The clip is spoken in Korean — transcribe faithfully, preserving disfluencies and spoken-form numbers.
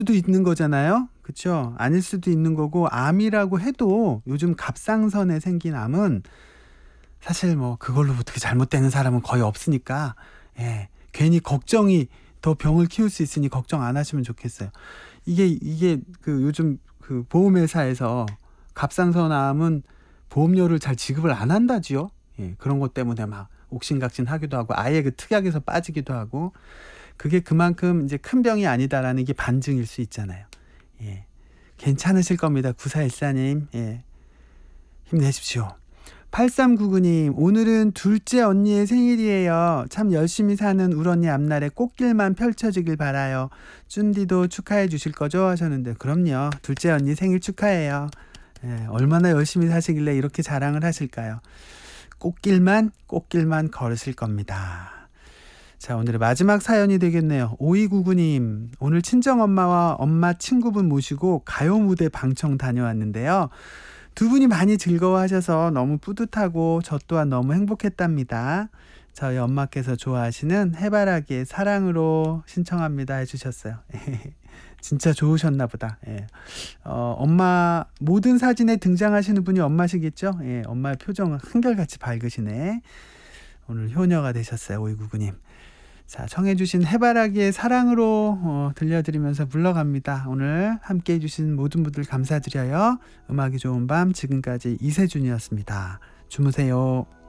수도 있는 거잖아요. 그쵸? 아닐 수도 있는 거고 암이라고 해도 요즘 갑상선에 생긴 암은 사실 뭐 그걸로 어떻게 잘못되는 사람은 거의 없으니까 예 괜히 걱정이 더 병을 키울 수 있으니 걱정 안 하시면 좋겠어요. 이게 이게 그 요즘 그 보험회사에서 갑상선암은 보험료를 잘 지급을 안 한다지요. 예 그런 것 때문에 막 옥신각신하기도 하고 아예 그 특약에서 빠지기도 하고 그게 그만큼 이제 '큰 병이 아니다'라는 게 반증일 수 있잖아요. 예. 괜찮으실 겁니다. 구사일사 님. 예. 힘내십시오. 팔삼구구 님 오늘은 둘째 언니의 생일이에요. 참 열심히 사는 울 언니 앞날에 꽃길만 펼쳐지길 바라요. 쭌디도 축하해 주실 거죠? 하셨는데 그럼요. 둘째 언니 생일 축하해요. 예, 얼마나 열심히 사시길래 이렇게 자랑을 하실까요? 꽃길만 꽃길만 걸으실 겁니다. 자 오늘의 마지막 사연이 되겠네요. 오이구구 님 오늘 친정엄마와 엄마 친구분 모시고 가요 무대 방청 다녀왔는데요. 두 분이 많이 즐거워하셔서 너무 뿌듯하고 저 또한 너무 행복했답니다. 저희 엄마께서 좋아하시는 해바라기의 사랑으로 신청합니다 해주셨어요. 진짜 좋으셨나 보다. 예. 어, 엄마 모든 사진에 등장하시는 분이 엄마시겠죠? 예, 엄마의 표정은 한결같이 밝으시네. 오늘 효녀가 되셨어요. 오이구구 님. 자 청해 주신 해바라기의 사랑으로 어, 들려드리면서 물러갑니다. 오늘 함께해 주신 모든 분들 감사드려요. 음악이 좋은 밤 지금까지 이세준이었습니다. 주무세요.